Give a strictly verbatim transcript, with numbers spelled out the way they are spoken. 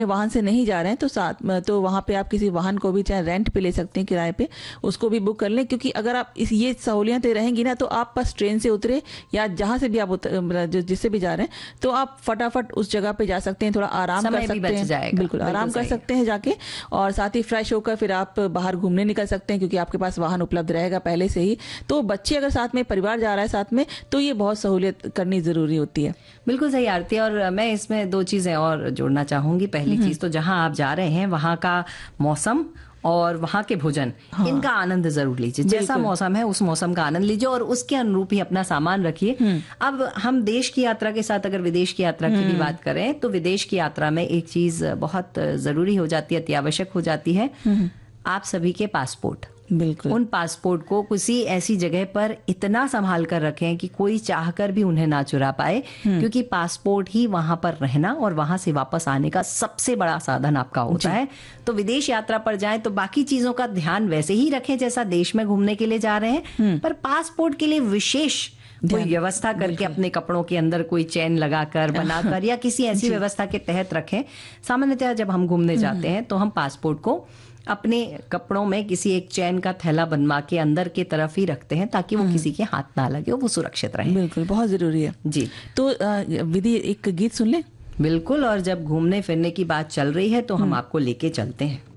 वाहन से नहीं जा रहे हैं तो साथ में तो वहाँ पे आप किसी वाहन को भी चाहे रेंट पे ले सकते हैं, किराए पे उसको भी बुक कर लें, क्योंकि अगर आप इस ये सहूलियतें रहेंगी ना तो आप बस ट्रेन से उतरे या जहाँ से भी आप उतर, जिससे भी जा रहे हैं तो आप फटाफट उस जगह पे जा सकते हैं, थोड़ा आराम कर सकते हैं, बिल्कुल आराम कर सकते हैं जाके, और साथ ही फ्रेश होकर फिर आप बाहर घूमने निकल सकते हैं क्योंकि आपके पास वाहन उपलब्ध रहेगा पहले से ही। तो बच्चे अगर साथ में, परिवार जा रहा है साथ में, तो ये बहुत सहूलियत करनी जरूरी होती है। बिल्कुल सही आरती। और मैं इसमें दो चीजें और जोड़ना चाहूंगी। पहली चीज तो जहां आप जा रहे हैं वहां का मौसम और वहां के भोजन, हाँ। इनका आनंद जरूर लीजिए। जैसा मौसम है उस मौसम का आनंद लीजिए और उसके अनुरूप ही अपना सामान रखिए। अब हम देश की यात्रा के साथ अगर विदेश की यात्रा की भी बात करें तो विदेश की यात्रा में एक चीज बहुत जरूरी हो जाती है, अति आवश्यक हो जाती है, आप सभी के पासपोर्ट। बिल्कुल। उन पासपोर्ट को किसी ऐसी जगह पर इतना संभाल कर रखें कि कोई चाहकर भी उन्हें ना चुरा पाए, क्योंकि पासपोर्ट ही वहां पर रहना और वहां से वापस आने का सबसे बड़ा साधन आपका होता है। तो विदेश यात्रा पर जाएं तो बाकी चीजों का ध्यान वैसे ही रखें जैसा देश में घूमने के लिए जा रहे हैं, पर पासपोर्ट के लिए विशेष कोई व्यवस्था करके अपने कपड़ों के अंदर कोई चेन लगाकर, बनाकर या किसी ऐसी व्यवस्था के तहत रखें। सामान्यतः जब हम घूमने जाते हैं तो हम पासपोर्ट को अपने कपड़ों में किसी एक चैन का थैला बनवा के अंदर की तरफ ही रखते हैं ताकि वो किसी के हाथ ना लगे, वो सुरक्षित रहे। बिल्कुल, बहुत जरूरी है जी। तो विधि एक गीत सुन ले। बिल्कुल। और जब घूमने फिरने की बात चल रही है तो हम आपको लेके चलते हैं।